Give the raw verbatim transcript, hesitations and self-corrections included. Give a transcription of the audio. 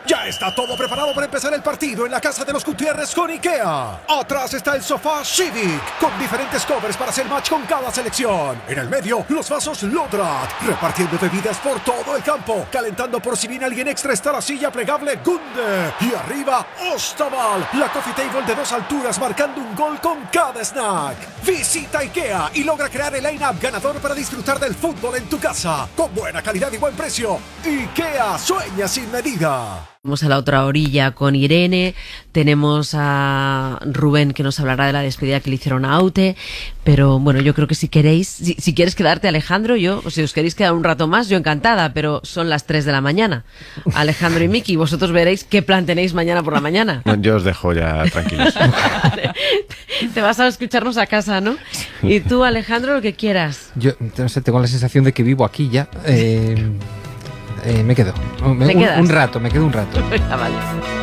Ya está todo preparado para empezar el partido en la casa de los Gutiérrez con IKEA. Atrás está el sofá Civic, con diferentes covers para hacer match con cada selección. En el medio, los vasos Lodrat, repartiendo bebidas por todo el campo. Calentando por si viene alguien extra está la silla plegable Gunde. Y arriba, Ostaval, la coffee table de dos alturas marcando un gol con cada snack. Visita IKEA y logra crear el line-up ganador para disfrutar del fútbol en tu casa. Con buena calidad y buen precio. IKEA, sueña sin medida. Vamos a la otra orilla con Irene, tenemos a Rubén que nos hablará de la despedida que le hicieron a Aute, pero bueno, yo creo que si queréis, si, si quieres quedarte, Alejandro, yo, o si os queréis quedar un rato más, yo encantada, pero son las tres de la mañana. Alejandro y Miki, vosotros veréis qué plan tenéis mañana por la mañana. No, yo os dejo ya tranquilos. Te vas a escucharnos a casa, ¿no? Y tú, Alejandro, lo que quieras. Yo, no sé, tengo la sensación de que vivo aquí ya. Eh... Eh, me quedo. Me, un, un rato, me quedo un rato. Ah, vale.